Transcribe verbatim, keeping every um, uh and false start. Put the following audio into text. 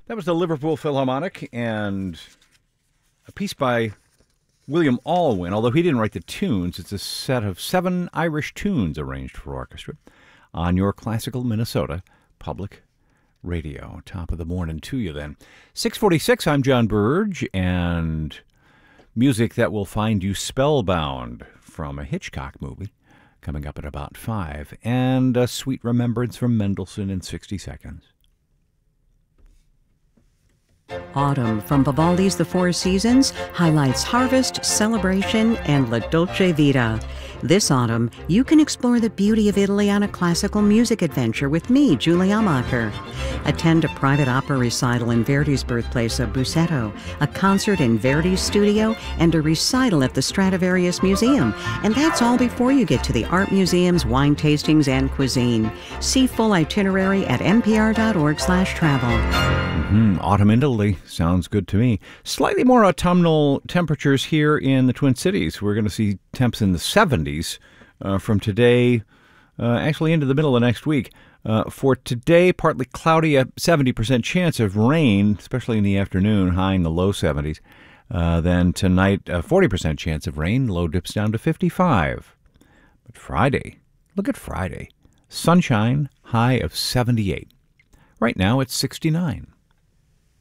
That was the Liverpool Philharmonic and a piece by William Alwyn, although he didn't write the tunes. It's a set of seven Irish tunes arranged for orchestra on your classical Minnesota Public Radio. Top of the morning to you then. six forty-six, I'm John Burge, and music that will find you spellbound from a Hitchcock movie coming up at about five, and a sweet remembrance from Mendelssohn in sixty seconds. Autumn from Vivaldi's The Four Seasons highlights harvest, celebration, and La Dolce Vita. This autumn, you can explore the beauty of Italy on a classical music adventure with me, Julie Amacher. Attend a private opera recital in Verdi's birthplace of Busseto, a concert in Verdi's studio, and a recital at the Stradivarius Museum. And that's all before you get to the art museums, wine tastings, and cuisine. See full itinerary at npr.org slash travel. Mm-hmm. Autumn in Italy. Sounds good to me. Slightly more autumnal temperatures here in the Twin Cities. We're going to see temps in the seventies uh, from today, uh, actually into the middle of next week. Uh, for today, partly cloudy, a seventy percent chance of rain, especially in the afternoon, high in the low seventies. Uh, then tonight, a forty percent chance of rain, low dips down to fifty-five. But Friday, look at Friday. Sunshine, high of seventy-eight. Right now, it's sixty-nine.